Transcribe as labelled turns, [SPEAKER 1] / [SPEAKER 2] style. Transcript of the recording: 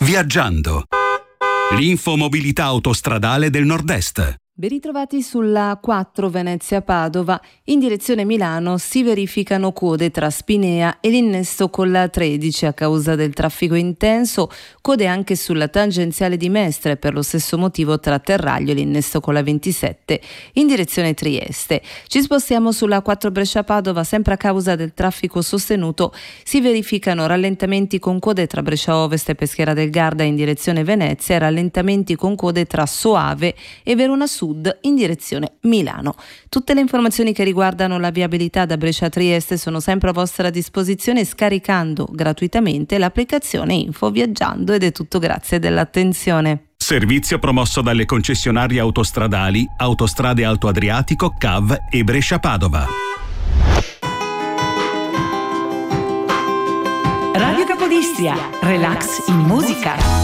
[SPEAKER 1] Viaggiando. L'infomobilità autostradale del Nord-Est.
[SPEAKER 2] Ben ritrovati sulla 4 Venezia-Padova. In direzione Milano si verificano code tra Spinea e l'innesto con la 13 a causa del traffico intenso, code anche sulla tangenziale di Mestre per lo stesso motivo tra Terraglio e l'innesto con la 27 in direzione Trieste. Ci spostiamo sulla 4 Brescia-Padova, sempre a causa del traffico sostenuto si verificano rallentamenti con code tra Brescia Ovest e Peschiera del Garda in direzione Venezia e rallentamenti con code tra Soave e Verona Sud in direzione Milano. Tutte le informazioni che riguardano la viabilità da Brescia a Trieste sono sempre a vostra disposizione scaricando gratuitamente l'applicazione Info Viaggiando, ed è tutto grazie dell'attenzione.
[SPEAKER 1] Servizio promosso dalle concessionarie autostradali Autostrade Alto Adriatico, CAV e Brescia-Padova.
[SPEAKER 3] Radio Capodistria, relax in musica.